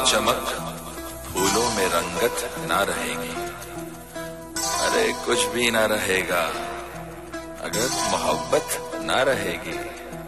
चमक, फूलों में रंगत ना रहेगी। अरे कुछ भी ना रहेगा अगर मोहब्बत ना रहेगी।